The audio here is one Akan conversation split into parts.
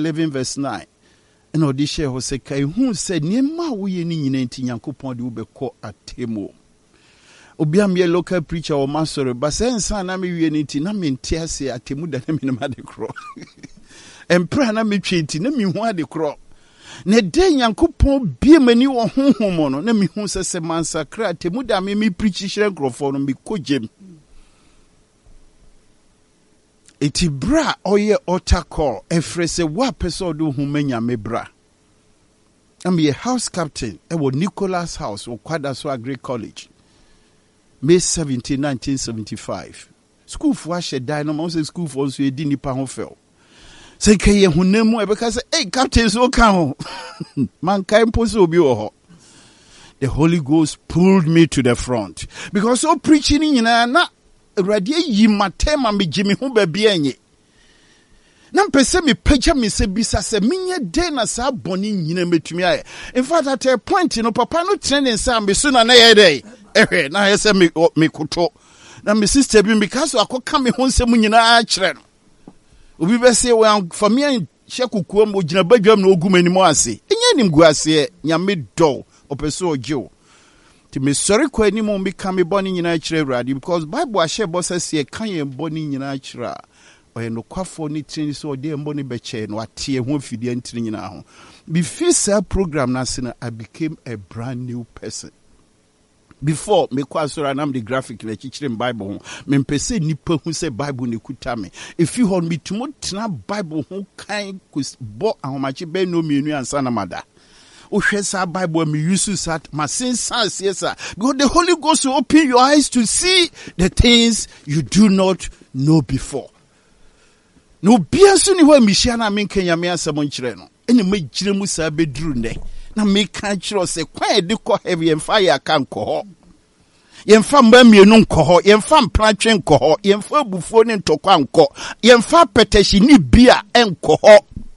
11 verse 9. And Odisha Hoseka, who said, Nema we ni nti Nyankopon de wobekọ atemo. Obiam ye local preacher or master, but sense na me we nti na me ntiase atemu da na me no de kro. Empra na me twenti na me hu ade kro. Ne de Nyankopon bie mani wo honhom no na me hu sese mansakra atemu da me preach hire nkrofo no me kogem. Eti bra oye otakor efrese wa peso do hu manya me bra. I'm a house captain e wo Nicholas House wo Kwadaso Agri College. May 17, 1975. School for a dynamo school for so a dini pa ho fel. Say kay hunemu e because hey captain so kan man kan poso obi ho. The Holy Ghost pulled me to the front because so preaching na radio yi matema me jimi ho ba bia enye. Na mpese me pagya me se bisa se menye de na sa boni nyina metumi aye. In fact at a point no papa no training sa me so na ye dey. Na yese me koto. Na me sister bi because akoka me ho nsem nyina a kire no. Obi be se we for me hye kukuo mo gina badwam na ogumani mo ase. Enye nim gu ase nyame do opeso ogyo. Ti me sorry ko ani mo me ka me boni nyina a kire Awurade because Bible a hye bo se kan ye boni nyina a kire. Oye no kwafo ni tini so de mbo ni beche no atie ho fidie ntini nyina ho. Before that program na sina I became a brand new person. Before me kwa sora na the graphic le chichire Bible ho me mpese nipa hu se Bible ne kuta me. If you hold me to tena Bible ho kan bo ahomache be no mienu ansa na mada. Ohwe sa Bible me use that ma sense yes because the Holy Ghost will open your eyes to see the things you do not know before. No biasu ni wa mihia na me kan yame asem nkyere no ene magire mu sa beduru ne na me kan kyero se kwa de kɔ heavy and fire kan kɔ ho yemfa mba mienu nkɔ ho yemfa mpratwe nkɔ ho yemfa bufuo ne ntokwa nkɔ yemfa petashi ni bia enkɔ ho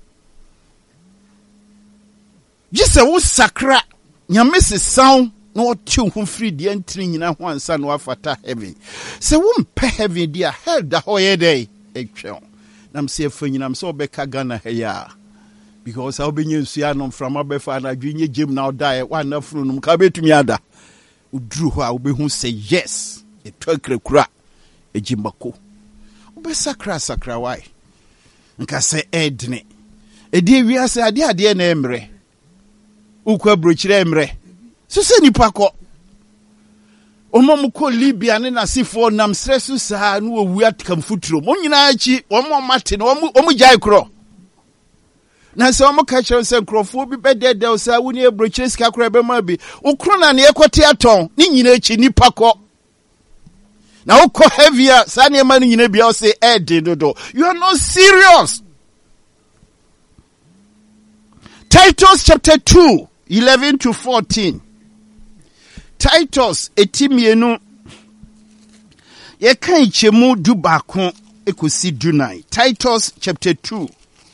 gise wo sakra nyame se sound no ɔte ho free de antri nyina ho ansa no afata heaven se wo mpa heaven dia hell da ho ye dey etwe nam se fanyinam so beka Ghana heya because I be nsuya no from abefa na dwenye gem na odai wa na funu num ka betumi ada uduru ho a obehu say yes etwakra kura ejimbako obesakra why nka se edne edi wiase ade na emre ukwa brochire emre so se nipa ko Omo ko Libya ne nasifo nam stresu saa no owu atkam futuro mo nyina achi omo mate no omo jai kro na se omo ka kire se nkrofo bi bedede o saa woni ebrochire sika kro be ma bi ukro na ne ekote aton ni nyina achi nipa ko na ukọ heavier saa ne ma ni nyina bia o se dodo you are not serious. Titus chapter 2 11 to 14. Titus etimienu ye kan chemu du bakon ekosi dunai. Titus chapter 2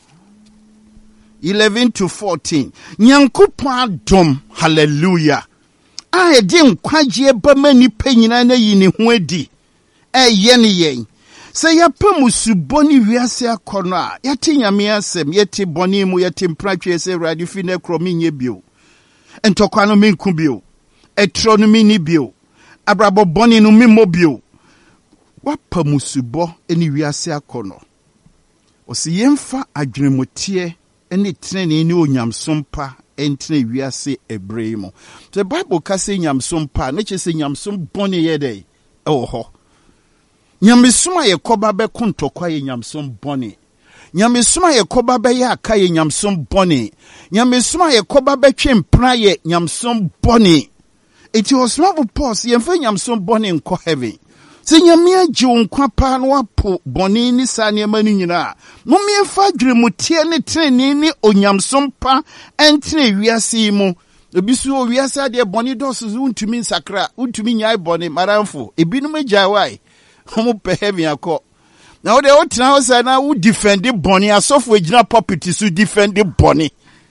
11 to 14. Nyankopon adom hallelujah. A edi nkwaje ba mani panyina na yi ne ho adi. Ye ne yen. Se ya pamusu boni wiase akono a yate nyame asem yate boni mu yate mpratwe se Awurade fi na kromi nye bio. Entokwa no menku bio. Etronomy ni bio. Abrabo boni no mimo bio. Wapa musubo eni wiase akono. Osi yemfa adwenemotie eni trene ni onyamsompa entene wiase ebremo. The Bible ka say nyamsompa, na che say nyamsom boni yede. Ho. Nyamesuma ye koba be kontokwa ye nyamsom boni. Nyamesuma ye koba be ya aka ye nyamsom boni. Nyamesuma ye koba be twempra ye nyamsom boni. It was not a pause, yemfa nyamsom boni nko heaven. Se nyame agye nkwa pa no apo boni ni sa ne mani nyina. Mo me fa dweremutie ne trene ni onyamsom pa entene wiase mu. Ebisu wiase ade boni dosu untumi nsakra, untumi nyai boni maramfo. Ebinum agya wai. Homo pe heaven akọ. Na ode otina ho say na wo defend boni asofo agina property so defend boni.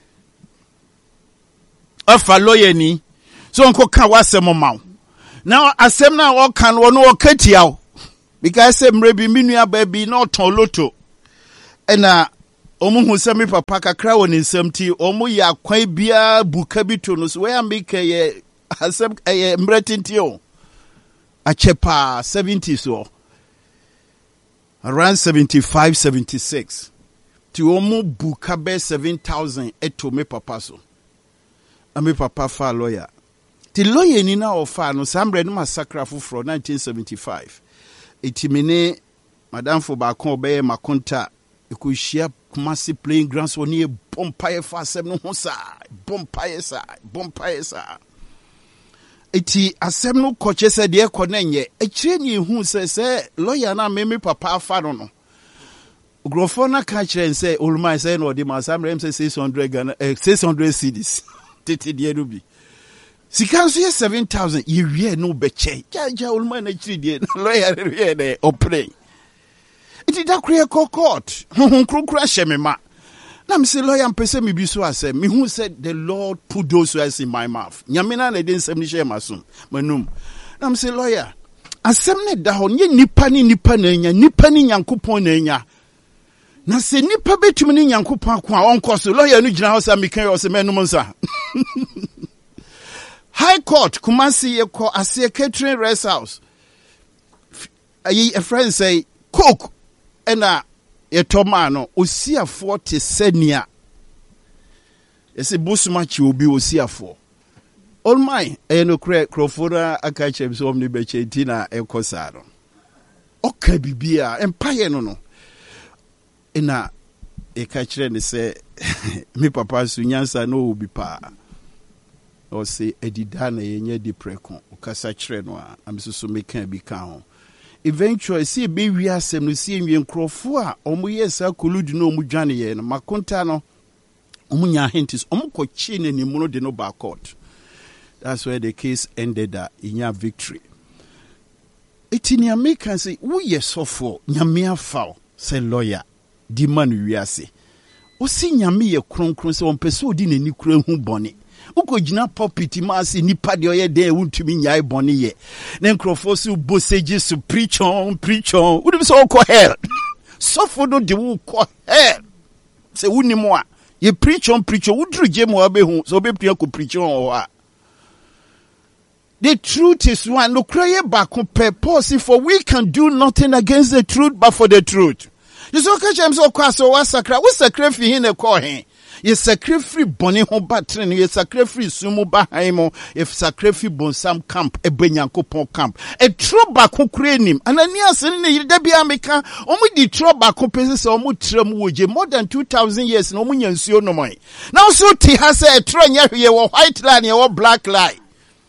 Afa lawyer ni so nko ka wasem maw. Now asem na wo kan wo no okatiaw. Because say mrebi minu aba bi na oton loto. Ena Omu hu se me papa kakra won nsam ti omu ya kwan bia buka bi to no so we make ye asem mretinti o achepa 70 so around 75 76 ti omu buka be 7,000 eto me papa so me papa fa lawyer ti lawyer ni na ofa no sambre no masakra foforo 1975 etimene madam fo ba kon be makonta ekuhia Kumasi playing grounds on here bompaye fa asem no ho sa bompaye sa eti asem no koche se de ko na nye ekire ni hu se lawyer na me papa afa no grofo na ka kire se oluma se no de ma samrem se 600 Ghana 600 cedis tete de no bi sika so 7,000 ye no beche ja oluma na kire de lawyer ye de opre iti da kriye court krokra shemema na me say lawyer mpese me bi so asem me who said the Lord put those words in my mouth nyamina na den sem ni shema so manum na me say lawyer asem ne da ho nye nipa na nya nipa ni nyankopon na nya na se nipa betumi ni nyankopon ko a onko so lawyer no gina ho sa me kan yo se manum nsa High Court Kumasi ye ko ase catering rest house a friend say cook ena etomano osiafo te senia ese busmachi obi osiafo all my eno crofora akache so omni beche tina ekosaro oka bibia empire no ena ekachire ne se mi papa su nyansa no obi pa o se edida na yenye di preko okasa kire no a amsusu meka bi ka ho eventually see be wi asem no see nwie nkrofo a omo yesa koludi no omo dwane ye no makonta no omo nya hints omo kochi na nimu no de no back court. That's where the case ended in victory. Etini American say wo yesofo nyame afa say lawyer di man wi ase o si nyame ye kronkron se on pese odi nani kura hu bone uko gina pulpit ma se nipa de oye de wuntumi nyai bone ye na nkrofo so boseji so preach on wo so ko hell sofo do de wo ko hell se wuni mo a ye preach on wo druje mo abehu so be pia ko preach on o a. The truth is one. No cry back purpose for we can do nothing against the truth but for the truth. You so catch him so cross or sacra. We sacrifice in a call him. You sacrifice bonny home battery. You sacrifice sumo bahaimo. If sacrifice bonsam camp a benyanko camp. A true back who create him. And a near sending the America. Only the true back who pieces or mutre more than 2,000 years. No money and no money. Now so T has a train here or white line or black line.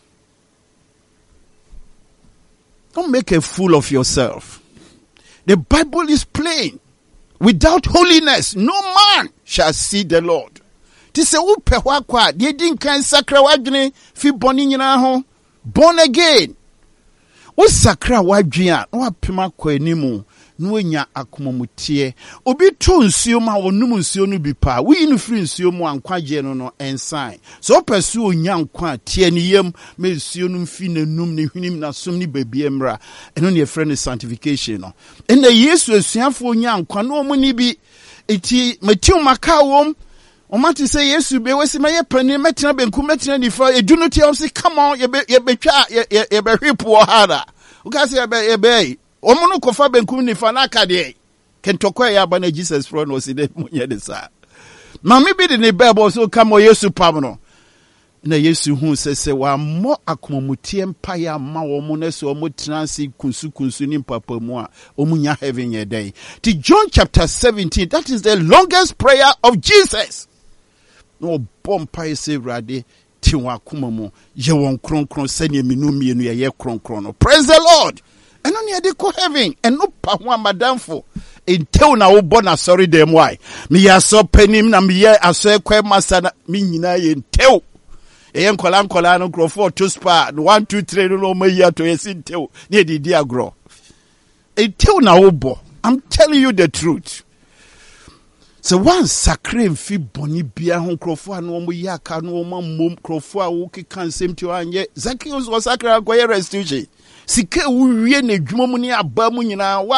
Don't make a fool of yourself. The Bible is plain. Without holiness, no man shall see the Lord. Tise upe wakwa, die dinkan sakra wadwene fi boni nyina ho. Born again. O sakra wadwene no apema kwa animu. No nya akomamutie. Obi to nsuo ma wonum nsuo no bi pa. Wi no free nsuo mu ankwaje no ensign. So pesu onya nkwa tie ne yam me nsuo no mfi nanum ne hwenim na som ne babie mra. Eno ne friend sanctification no. Na Yesu asuafo onya nkwa no mu ni bi eti matiu maka wom. Omati say Yesu be wesi ma ye pani metena benku metena nifa edu no tie say come on ye betwa ye be hwepo hara. Uka say ye be omuno kofa benkum ni fa na akade kentokwa ya ba na Jesus fro no si de munye de sa mami bi de ne bible so come Yesu pam no na Yesu hu se wa mo akomamutie mpa ya ma wo mo na so mo transi kunsu ni papa mu a omunya heaven ye day. To John chapter 17, that is the longest prayer of Jesus. No bompa se rade ti wa komamu ye won kronkron sane minu mienu ye kronkron no. Praise the Lord. And only they go heaven and no power madam for until now born a sorry them why me ya so penim na me ya aso ekwe masana me nyina ye ntew e nkola no grow for to spa 1 2 3 no me ya to yesi ntew ne di agro until now bo. I'm telling you the truth. So one sacred fi boni bia ho krofo anu mo ya ka no mo mom krofo a wo kekan sem ti anye Zacchaeus was sacred akoye restitution. Sike uwie na dwuma mu ni aba mu nyina wan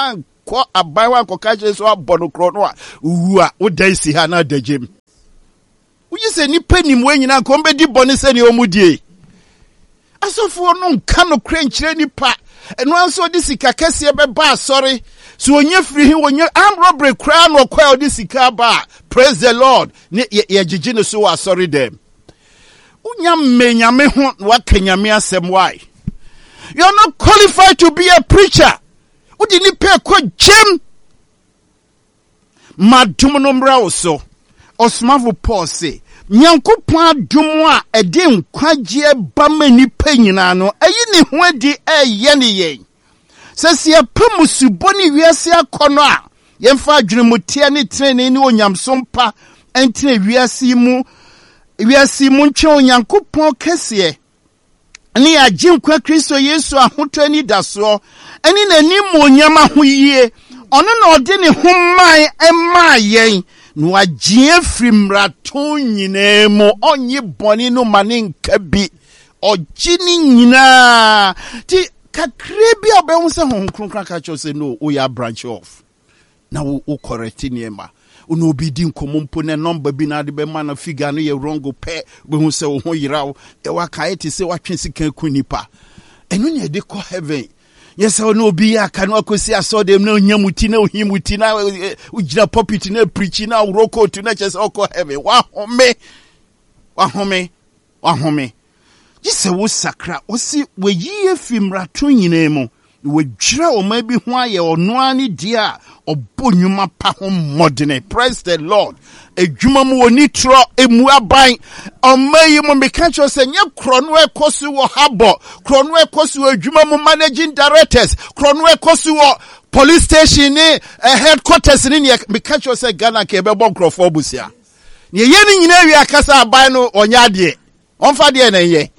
ko abawa ko ka je so abono kro no a wu a wo dan si ha na dajem uyi se nipa nim we nyina ko mbedi bone se ne omudie asofo no nka no kra nkyire nipa eno anso de sika kese be ba asori so onye free hi onye am robbery kra no kwa de sika ba praise the Lord ne ye gigi no so asori dem unya menyame ho wa kanyame asem why you're not qualified to be a preacher udi ni pe ko gem madum no mra oso osmavo Paul say nyankopon adum a ede nkwagye ba mani pa nyina no ayi ne ho adi eye ne yen sese pamusubo ni wiase akono a yemfa adwenemutie ne trene ne onyamsompa entine wiase mu ntwe onyankopon kese ani aginkwa Kristo Yesu ahoto ani daso ani nanim onyama ho yie ono na ode ne ho man ema yen no agye frimraton nyinemu onye boni no mane nka bi ogini nyina ti kakrebi obehu se hon kronkran ka cho se no o ya branch off na o correct niema ono obi di nkomompo ne number bi na de be man figure no ye wrong pe behu se wo ho yirawo e wa kae ti se watwe sika kunipa eno ne de ko heaven yes ono obi ya kanu akosi asodem na onyamuti na ohimuti na ujina pulpit na preach na uroko tu na chese oko heaven wa home jise wo sakra osi weyi efimrato nyinemu wejira o ma bi ho aye ono ani dia obonwuma pa ho modene praise the Lord edwuma mu oni tro emu aban omayi mu meka cho se nye krono ekosu wo habo krono ekosu edwuma mu managing directors krono ekosu wo police station ni headquarters ni meka cho se Ghana ke be bon crofo busia ne ye ni nyina wi akasa aban no onya de onfa de na ye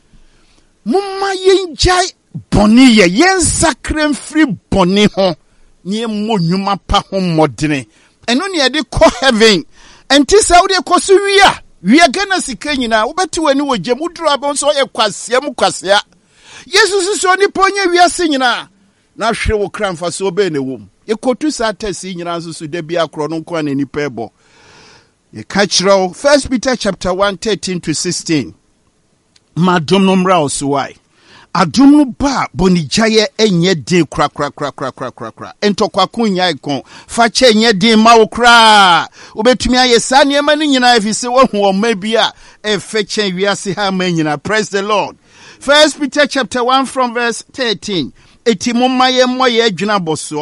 mumma yenjai boni ye yensakren free boni ho nie monwuma pa ho modene eno ne de ko heaven enti saudi koso wia Ghana sika nyina wobeti wani wogem uduru abon so ye kwasea yesu so ni ponye wiase nyina na hwe wo kramfa so be ne wom ye kotu satasi nyina so de bia kro no kwa na nipa ebo ye ka kiro 1 Peter chapter 1:13 to 16 madom no mra oswai adum no ba bonijaye enye din kra entokwa kunya ikon fa che enye din ma wo kra obetumi ayesa ne ma ni nyina efise wo hu o ma bia e fe chen wiase ha ma nyina praise the Lord 1 Peter chapter 1 from verse 13 eti mommaye moye adwuna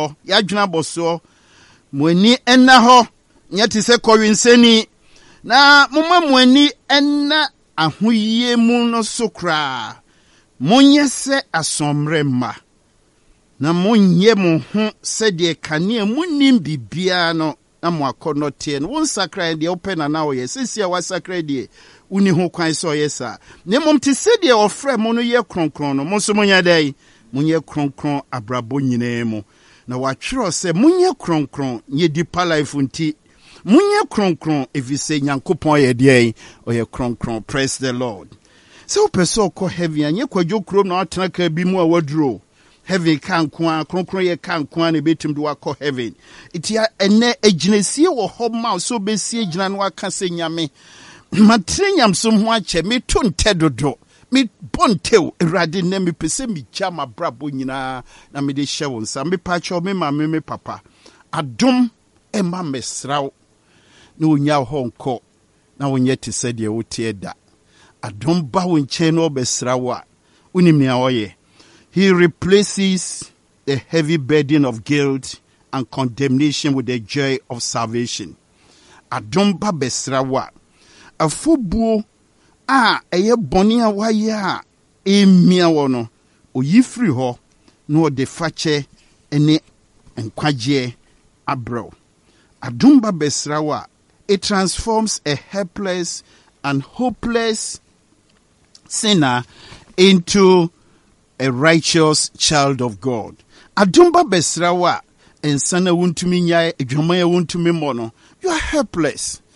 boso muani enna ho nyati se kowinseni na momma muani enna ahoyie mu no sokra monye se asomre ma na monye mo ho se de kane munim bibia no na mo akono tie no won sakra de open na wo ye sisia wa sakra de uni ho kwan so yesa ne mom te se de ofre mo no ye kronkron no mo so monya dai monye kronkron abrabo nyina mu na wa twiro se monye kronkron ye deeper life nti munye kronkron evise nyankopon ye de oye kronkron praise the Lord so person ko heaven anye kwadwo krom na atena ka bi mu a waduro heaven kan kwa kronkron ye kan kwa na betim do akọ heaven itia ene aginesie wo ho ma so besie gina no aka se nyame matrenyam so ho ache me to ntedodo me bontew erade na me pese mi chama brabo nyina na me de hye nsa me pacho me ma me papa adom ema mesraw na onya ho nko na wonye te se de wotie da adom ba wonche no besraw a unim ne awoye he replaces the heavy burden of guilt and condemnation with the joy of salvation adom ba besraw a afobuo a eye boni a waye a emia wo no oyifiri ho no de fache ene enkwagye abro adumba besrawa it transforms a helpless and hopeless sinner into a righteous child of God adumba besrawa ensana wuntumi nyae adwamaya wuntumi mo no you are helpless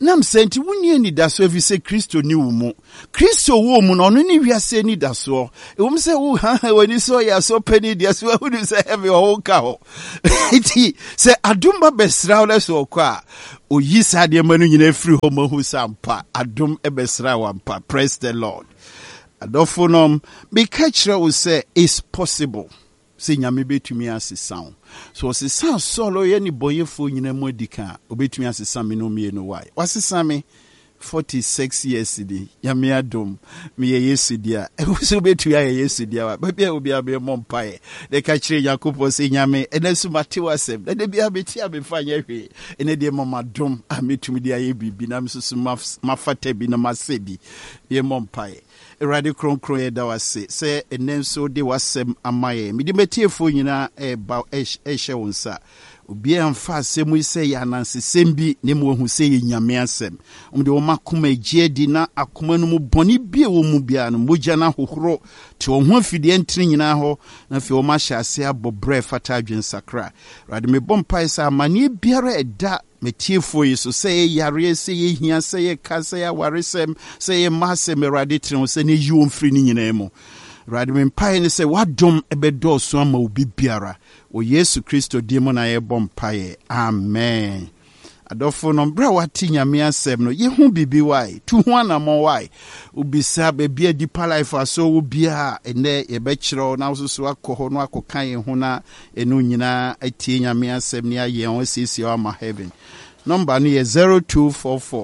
nam senti wunye ni daso efi se Kristo ni wumu. Kristo wo mu no no ni wiase ni daso. Ewum se wo wani so ya so peni dia so hu se heavy o ka ho. Iti se adumba besra ole so kwa oyi sa de manu nyina free ho mahu sampa adum ebesra wampa. Praise the Lord. Adofonom be catch wo say is possible. Se nyame betumi asesa. So asesa solo ye ni boyefo nyina mu adika obetumi asesa me no mie no why. Wasesa me 46 years di nyame adom me ye Yesu dia. E wo so betumi aye Yesu dia wa. Ba bia obi abe mompae. De ka kire Yakobo se nyame enesu mate wasem. De bia beti abefa nya hwe. Ene de mama dom ametumi dia ye bibi na msusu mafata bi na masebi. Ye mompae. Erade kronkron ye da wase se enenso de wasem amaye midi metiefo nyina ba ehye wonsa obi amfa asemu ise ya nanse sembi ne mo hu se ye nyame asem omde wo makoma egie di na akoma no mu boni bie wo mu bia no mogya na hohoro te wo ho afide ntiri nyina ho na fi wo ma hyase abobre fata adwen sakra erade me bompai sa amane biara eda metiefo yi so say yare say ye hia say ye ka say awaresem say ye masem erade tren say ne yi omfiri ni nyina mu erade me mpae ne say wadom ebedo so ama obi biara o Yesu Kristo di mo na ye bompae amen. Adofo no bra wati nyame asem no ye hu bibi wai tu hu anamo wai ubisa bebi a deeper life aso wo bia ene ye be kire na so akọ no akokan ye hu na enu nyina atie nyame asem ne aye on sisi o ma heaven. Number no ye 0244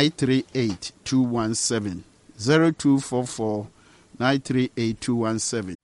938 217 0244 938 217